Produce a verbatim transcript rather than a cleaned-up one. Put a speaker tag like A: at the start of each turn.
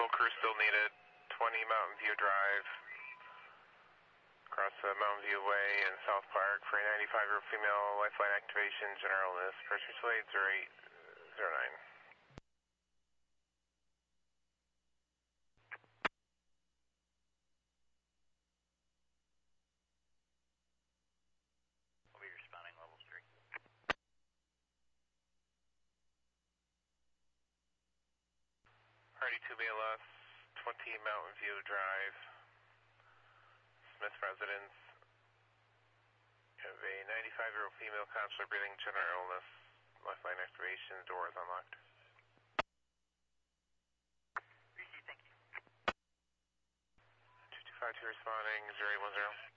A: full crew still needed. twenty Mountain View Drive. Across the Mountain View Way in South Park for a ninety-five-year-old female lifeline activation, general illness. Pressure slate zero eight zero nine.
B: I'll be responding level three.
A: Party two B L S, twenty Mountain View Drive. Smith residence. You have a ninety-five-year-old female consular breathing, general illness, lifeline activation, door is unlocked.
B: Receive, thank you.
A: two two five two responding, zero eight one zero.